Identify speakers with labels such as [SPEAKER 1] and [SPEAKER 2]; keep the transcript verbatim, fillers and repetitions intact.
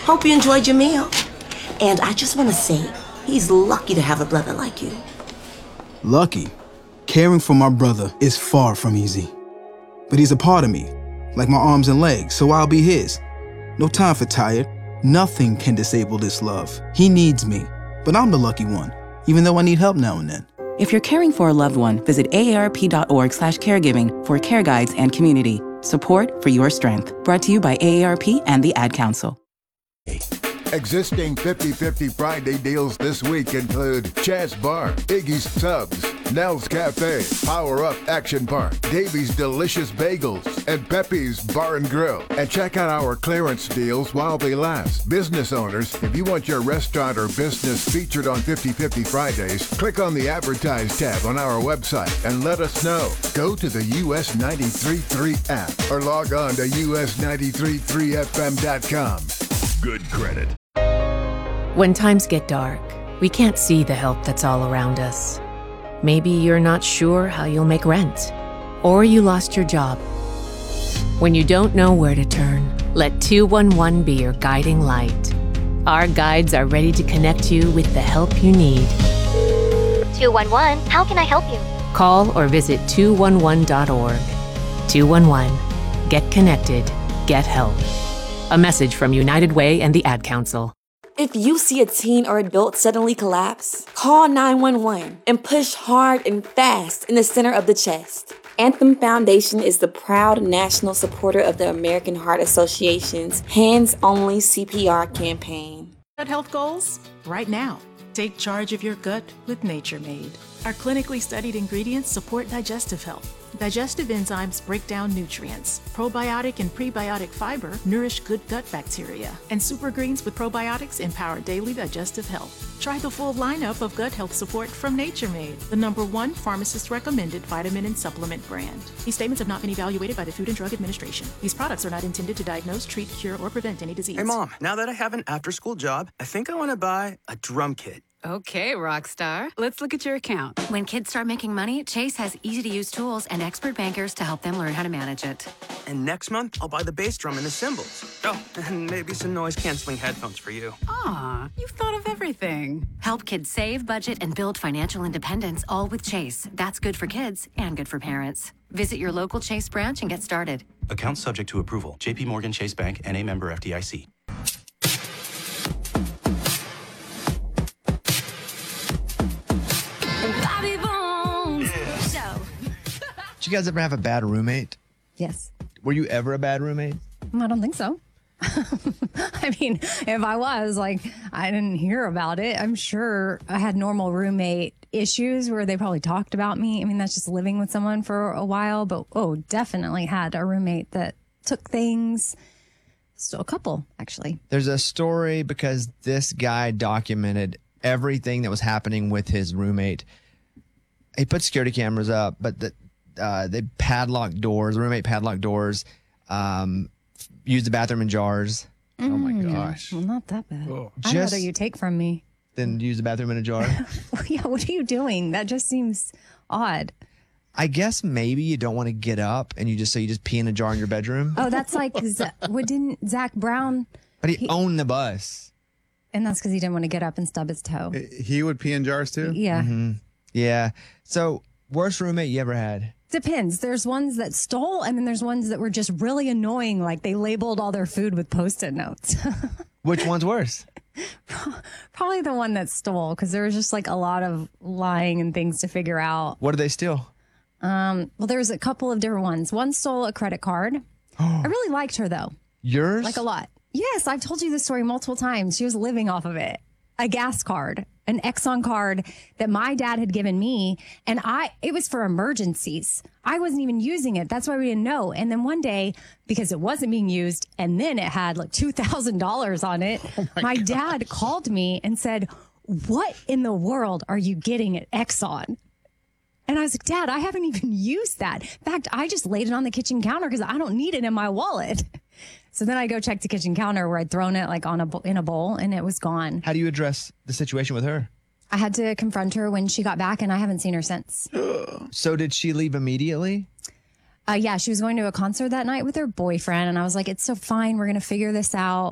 [SPEAKER 1] Hope you enjoyed your meal. And I just want to say, he's lucky to have a brother like you.
[SPEAKER 2] Lucky? Caring for my brother is far from easy. But he's a part of me, like my arms and legs, so I'll be his. No time for tired. Nothing can disable this love. He needs me, but I'm the lucky one, even though I need help now and then.
[SPEAKER 3] If you're caring for a loved one, visit aarp.org slash caregiving for care guides and community. Support for your strength. Brought to you by A A R P and the Ad Council.
[SPEAKER 4] Existing fifty fifty Friday deals this week include Chaz Bar, Iggy's Subs, Nell's Cafe, Power Up Action Park, Davy's Delicious Bagels, and Pepe's Bar and Grill. And check out our clearance deals while they last. Business owners, if you want your restaurant or business featured on fifty fifty Fridays, click on the Advertise tab on our website and let us know. Go to the U S ninety-three point three app or log on to U S ninety-three point three F M dot com. Good credit.
[SPEAKER 5] When times get dark, we can't see the help that's all around us. Maybe you're not sure how you'll make rent, or you lost your job. When you don't know where to turn, let two one one be your guiding light. Our guides are ready to connect you with the help you need.
[SPEAKER 6] two one one, how can I help you?
[SPEAKER 5] Call or visit two one one dot org. two one one. Get connected. Get help. A message from United Way and the Ad Council.
[SPEAKER 7] If you see a teen or adult suddenly collapse, call nine one one and push hard and fast in the center of the chest. Anthem Foundation is the proud national supporter of the American Heart Association's Hands-Only C P R campaign.
[SPEAKER 8] Gut health goals? Right now. Take charge of your gut with Nature Made. Our clinically studied ingredients support digestive health. Digestive enzymes break down nutrients. Probiotic and prebiotic fiber nourish good gut bacteria. And super greens with probiotics empower daily digestive health. Try the full lineup of gut health support from Nature Made, the number one pharmacist-recommended vitamin and supplement brand. These statements have not been evaluated by the Food and Drug Administration. These products are not intended to diagnose, treat, cure, or prevent any disease.
[SPEAKER 9] Hey, Mom, now that I have an after-school job, I think I want to buy a drum kit.
[SPEAKER 10] Okay, Rockstar. Let's look at your account.
[SPEAKER 11] When kids start making money, Chase has easy-to-use tools and expert bankers to help them learn how to manage it.
[SPEAKER 9] And next month, I'll buy the bass drum and the cymbals. Oh, and maybe some noise-canceling headphones for you.
[SPEAKER 10] Aw, you've thought of everything.
[SPEAKER 11] Help kids save, budget, and build financial independence, all with Chase. That's good for kids and good for parents. Visit your local Chase branch and get started.
[SPEAKER 12] Account subject to approval. J P Morgan Chase Bank, N A member F D I C.
[SPEAKER 13] Did you guys ever have a bad roommate?
[SPEAKER 14] Yes.
[SPEAKER 13] Were you ever a bad roommate?
[SPEAKER 14] I don't think so. I mean, if I was, like, I didn't hear about it. I'm sure I had normal roommate issues where they probably talked about me. I mean, that's just living with someone for a while. But, oh, definitely had a roommate that took things. Still a couple, actually.
[SPEAKER 13] There's a story because this guy documented everything that was happening with his roommate. He put security cameras up, but the Uh, they padlocked doors, roommate padlocked doors, um, used the bathroom in jars.
[SPEAKER 14] Mm,
[SPEAKER 13] oh my gosh.
[SPEAKER 14] Well, not that bad.
[SPEAKER 13] Oh.
[SPEAKER 14] I'd
[SPEAKER 13] Just-
[SPEAKER 14] rather you take from me.
[SPEAKER 13] Then use the bathroom in a jar.
[SPEAKER 14] Yeah, what are you doing? That just seems odd.
[SPEAKER 13] I guess maybe you don't want to get up and you just so you just pee in a jar in your bedroom.
[SPEAKER 14] Oh, that's like, Z- what didn't Zach Brown?
[SPEAKER 13] But he, owned the bus.
[SPEAKER 14] And that's because he didn't want to get up and stub his toe.
[SPEAKER 15] He would pee in jars too?
[SPEAKER 14] Yeah.
[SPEAKER 13] Mhm. Yeah. So, worst roommate you ever had?
[SPEAKER 14] Depends. There's ones that stole, and then there's ones that were just really annoying. Like they labeled all their food with Post-it notes.
[SPEAKER 13] Which one's worse?
[SPEAKER 14] Probably the one that stole, because there was just like a lot of lying and things to figure out.
[SPEAKER 13] What did they steal?
[SPEAKER 14] Um, well, there was a couple of different ones. One stole a credit card. I really liked her though.
[SPEAKER 13] Yours?
[SPEAKER 14] Like a lot. Yes, I've told you this story multiple times. She was living off of it. A gas card, an Exxon card that my dad had given me. And I, it was for emergencies. I wasn't even using it. That's why we didn't know. And then one day, because it wasn't being used, and then it had like two thousand dollars on it, oh my, my dad called me and said, "What in the world are you getting at Exxon?" And I was like, "Dad, I haven't even used that. In fact, I just laid it on the kitchen counter because I don't need it in my wallet." So then I go check the kitchen counter where I'd thrown it like on a in a bowl, and it was gone.
[SPEAKER 13] How do you address the situation with her?
[SPEAKER 14] I had to confront her when she got back, and I haven't seen her since.
[SPEAKER 13] So did she leave immediately?
[SPEAKER 14] Uh, yeah, she was going to a concert that night with her boyfriend, and I was like, "It's so fine. We're going to figure this out."